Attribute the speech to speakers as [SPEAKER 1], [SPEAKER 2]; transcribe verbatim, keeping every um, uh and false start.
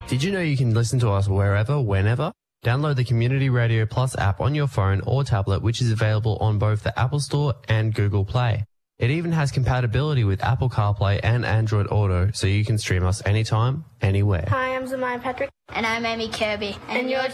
[SPEAKER 1] Did you know you can listen to us wherever, whenever? Download the Community Radio Plus app on your phone or tablet, which is available on both the Apple Store and Google Play. It even has compatibility with Apple CarPlay and Android Auto, so you can stream us anytime, anywhere.
[SPEAKER 2] Hi, I'm Zamaya Patrick.
[SPEAKER 3] And I'm Amy Kirby.
[SPEAKER 2] And, and you're